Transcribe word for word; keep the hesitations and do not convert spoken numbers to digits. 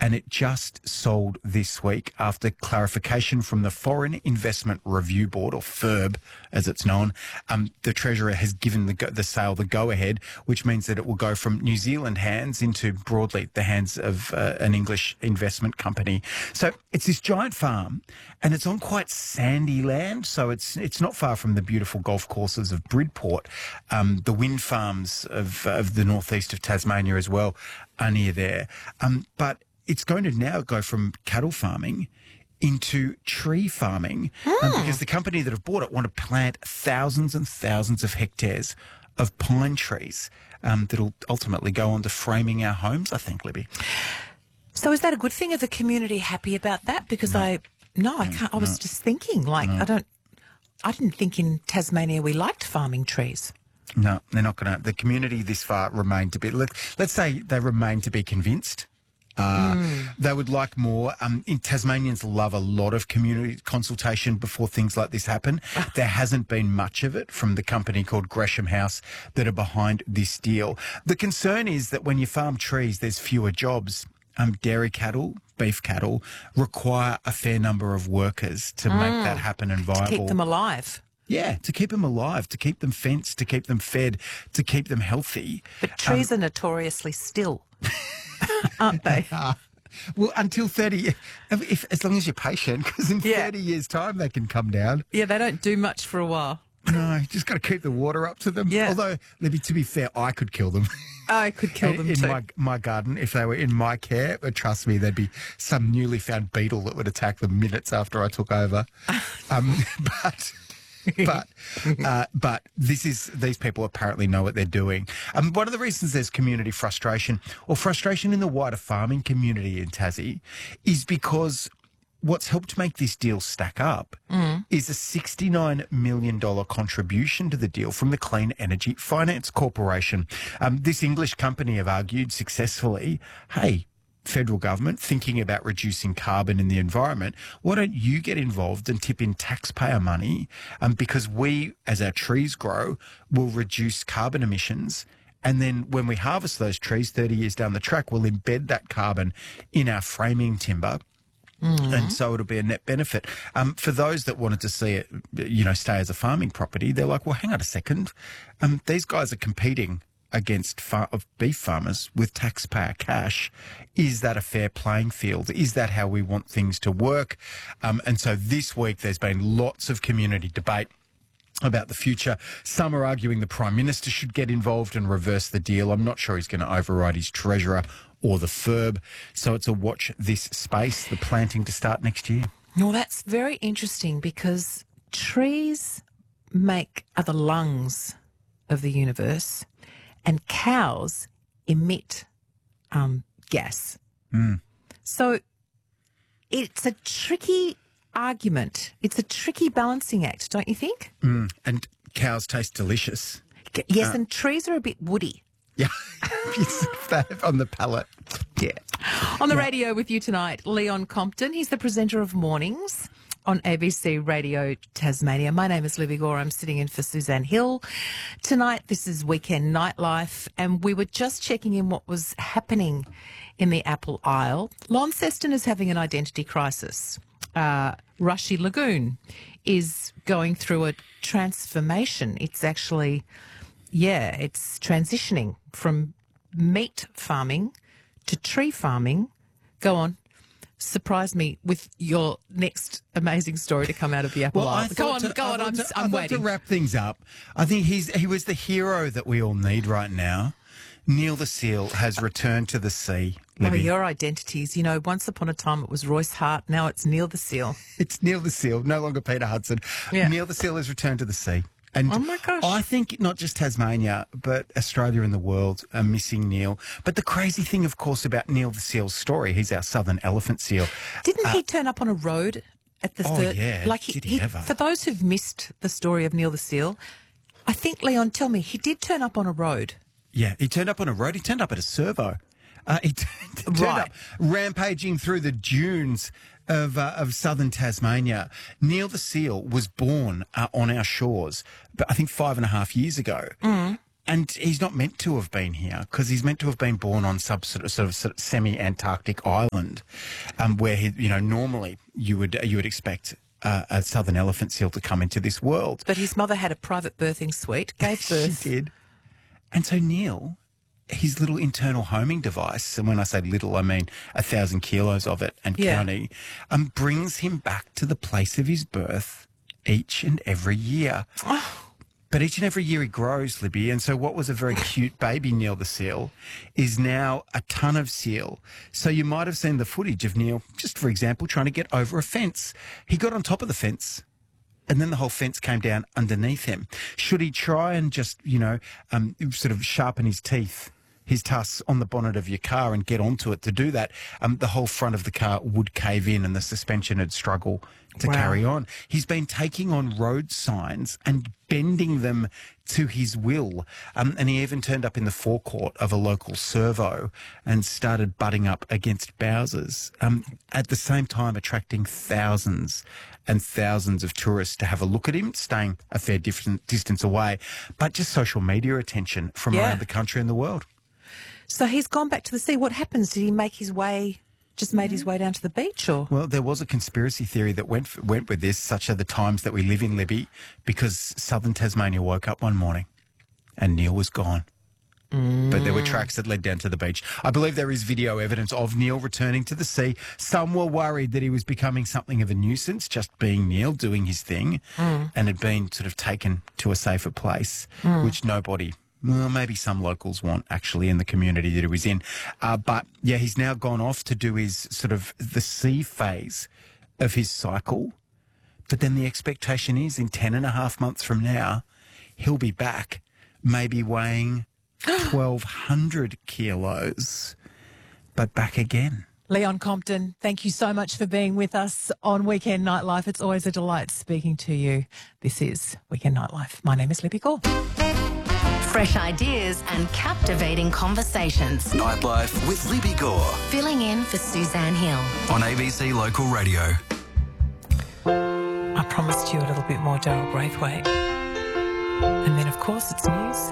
and it just sold this week after clarification from the Foreign Investment Review Board, or F I R B as it's known. Um, the Treasurer has given the, go- the sale the go-ahead, which means that it will go from New Zealand hands into broadly the hands of uh, an English investment company. So it's this giant farm, and it's on quite sandy land, so it's it's not far from the beautiful golf courses of Bridport. Um, the wind farms of, of the northeast of Tasmania as well are near there. Um, but it's going to now go from cattle farming into tree farming um, because the company that have bought it want to plant thousands and thousands of hectares of pine trees um, that'll ultimately go on to framing our homes, I think, Libby. So is that a good thing? Are the community happy about that? Because No. I, no, I can't. I was No. just thinking, like, No. I don't, I didn't think in Tasmania we liked farming trees. No, they're not going to. The community this far remain to be, let, let's say they remain to be convinced. Uh, mm. They would like more. Um, in Tasmanians love a lot of community consultation before things like this happen. There hasn't been much of it from the company called Gresham House that are behind this deal. The concern is that when you farm trees, there's fewer jobs. Um, dairy cattle, beef cattle require a fair number of workers to mm. make that happen and viable. To keep them alive. Yeah, to keep them alive, to keep them fenced, to keep them fed, to keep them healthy. But trees um, are notoriously still, aren't they? Uh, well, until thirty, if, as long as you're patient, because in yeah. thirty years' time they can come down. Yeah, they don't do much for a while. No, you just got to keep the water up to them. Yeah. Although, Libby, to be fair, I could kill them. I could kill them in too. my my garden, if they were in my care, but trust me, there'd be some newly found beetle that would attack them minutes after I took over. um, but. but uh, but this is these people apparently know what they're doing. Um, one of the reasons there's community frustration or frustration in the wider farming community in Tassie is because what's helped make this deal stack up mm. is a sixty-nine million dollars contribution to the deal from the Clean Energy Finance Corporation. Um, this English company have argued successfully, hey, federal government thinking about reducing carbon in the environment, why don't you get involved and tip in taxpayer money? Um, because we, as our trees grow, will reduce carbon emissions. And then when we harvest those trees thirty years down the track, we'll embed that carbon in our framing timber. Mm-hmm. And so it'll be a net benefit. Um, for those that wanted to see it, you know, stay as a farming property, they're like, well, hang on a second. Um, these guys are competing against far- of beef farmers with taxpayer cash. Is that a fair playing field? Is that how we want things to work? Um, and so this week there's been lots of community debate about the future. Some are arguing the Prime Minister should get involved and reverse the deal. I'm not sure he's going to override his Treasurer or the F I R B. So it's a watch this space, the planting to start next year. Well, that's very interesting because trees make are the lungs of the universe, and cows emit um, gas. Mm. So it's a tricky argument. It's a tricky balancing act, don't you think? Mm. And cows taste delicious. Yes, uh, and trees are a bit woody. Yeah, on the palate. Yeah. On the yeah. radio with you tonight, Leon Compton. He's the presenter of Mornings on A B C Radio Tasmania. My name is Libby Gore. I'm sitting in for Suzanne Hill. Tonight, this is Weekend Nightlife, and we were just checking in what was happening in the Apple Isle. Launceston is having an identity crisis. Uh, Rushy Lagoon is going through a transformation. It's actually, yeah, it's transitioning from meat farming to tree farming. Go on. Surprise me with your next amazing story to come out of the Apple well, Isle. Go on, to, go on, I'm, to, I'm waiting. To wrap things up, I think he's he was the hero that we all need right now. Neil the Seal has returned to the sea. Libby. Oh, your identities. You know, once upon a time it was Royce Hart, now it's Neil the Seal. It's Neil the Seal, no longer Peter Hudson. Yeah. Neil the Seal has returned to the sea. And oh my gosh. I think not just Tasmania, but Australia and the world are missing Neil. But the crazy thing, of course, about Neil the Seal's story, he's our southern elephant seal. Didn't uh, he turn up on a road at the oh, third? yeah. Like he, Did he he, ever? For those who've missed the story of Neil the Seal, I think, Leon, tell me, he did turn up on a road. Yeah, he turned up on a road. He turned up at a servo. Uh, he t- turned Right. up rampaging through the dunes of uh, of southern Tasmania. Neil the Seal was born uh, on our shores, but I think five and a half years ago. Mm. and he's not meant to have been here because he's meant to have been born on some sort of, sort of, sort of semi-Antarctic island, um, where he, you know, normally you would you would expect uh, a southern elephant seal to come into this world. But his mother had a private birthing suite, gave birth. She did, and so Neil, his little internal homing device, and when I say little, I mean a thousand kilos of it and Yeah. counting, um, brings him back to the place of his birth each and every year. But each and every year he grows, Libby, and so what was a very cute baby Neil the seal is now a ton of seal. So you might have seen the footage of Neil, just for example, trying to get over a fence. He got on top of the fence, and then the whole fence came down underneath him. Should he try and just, you know, um, sort of sharpen his teeth, his tusks on the bonnet of your car and get onto it to do that, um, the whole front of the car would cave in and the suspension would struggle to Wow. carry on. He's been taking on road signs and bending them to his will. Um, and he even turned up in the forecourt of a local servo and started butting up against Bowser's, um, at the same time attracting thousands and thousands of tourists to have a look at him, staying a fair different distance away, but just social media attention from Yeah. around the country and the world. So he's gone back to the sea. What happens? Did he make his way, just made his way down to the beach, or? Well, there was a conspiracy theory that went went with this, such are the times that we live in, Libby, because southern Tasmania woke up one morning and Neil was gone. But there were tracks that led down to the beach. I believe there is video evidence of Neil returning to the sea. Some were worried that he was becoming something of a nuisance, just being Neil, doing his thing, and had been sort of taken to a safer place, which nobody... Well, maybe some locals want, actually, in the community that he was in. Uh, but, yeah, he's now gone off to do his sort of the sea phase of his cycle. But then the expectation is in ten and a half months from now, he'll be back, maybe weighing twelve hundred kilos, but back again. Leon Compton, thank you so much for being with us on Weekend Nightlife. It's always a delight speaking to you. This is Weekend Nightlife. My name is Libby Gore. Fresh ideas and captivating conversations. Nightlife with Libby Gore Filling in for Suzanne Hill. on A B C Local Radio. I promised you a little bit more Daryl Braithwaite. And then, of course, it's news.